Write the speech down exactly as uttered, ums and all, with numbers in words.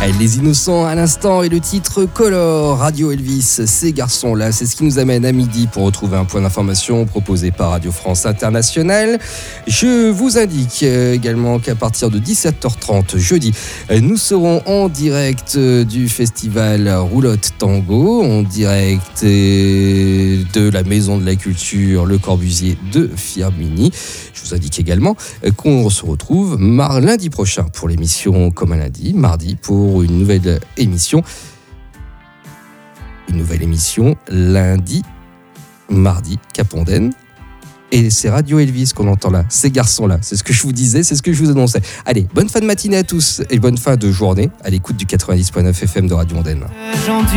Les Innocents à l'instant et le titre Color, Radio Elvis, ces garçons-là, c'est ce qui nous amène à midi pour retrouver un point d'information proposé par Radio France Internationale. Je vous indique également qu'à partir de dix-sept heures trente jeudi, nous serons en direct du festival Roulotte Tango, en direct de la Maison de la Culture Le Corbusier de Firminy. Je vous indique également qu'on se retrouve mar- lundi prochain pour l'émission Comme un lundi, mardi pour une nouvelle émission. Une nouvelle émission lundi, mardi, Capondaine. Et c'est Radio Elvis qu'on entend là, ces garçons-là. C'est ce que je vous disais, c'est ce que je vous annonçais. Allez, bonne fin de matinée à tous et bonne fin de journée à l'écoute du quatre-vingt-dix virgule neuf F M de Radio Ondaine.